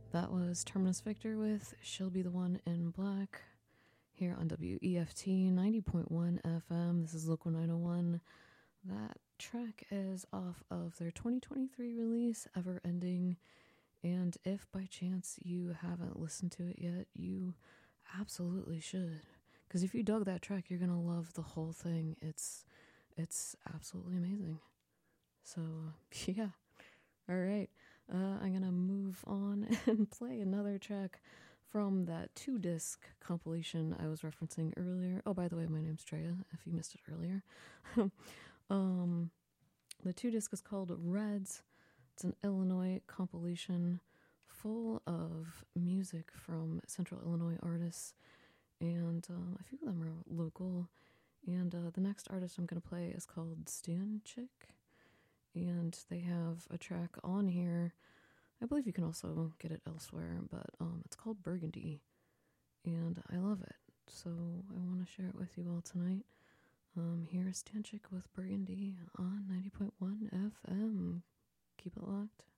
That was Terminus Victor with She'll Be the One in Black here on WEFT 90.1 FM. This is Local 901. That track is off of their 2023 release, Ever Ending. And if by chance you haven't listened to it yet, you absolutely should. Because if you dug that track, you're going to love the whole thing. It's absolutely amazing. So, yeah. All right. I'm going to move on and play another track from that 2-disc compilation I was referencing earlier. Oh, by the way, my name's Treya, if you missed it earlier. The 2-disc is called Reds. It's an Illinois compilation full of music from Central Illinois artists, and a few of them are local. And the next artist I'm going to play is called Stanchik, and they have a track on here. I believe you can also get it elsewhere, but it's called Burgundy, and I love it. So I want to share it with you all tonight. Here's Stanchik with Burgundy on 90.1 FM. Keep it locked.